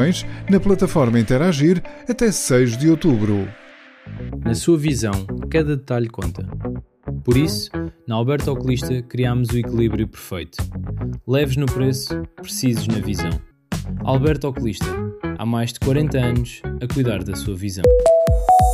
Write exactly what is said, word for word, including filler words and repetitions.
na plataforma Interagir até seis de outubro. Na sua visão, cada detalhe conta. Por isso, na Alberto Oculista criámos o equilíbrio perfeito. Leves no preço, precisos na visão. Alberto Oculista, há mais de quarenta anos a cuidar da sua visão.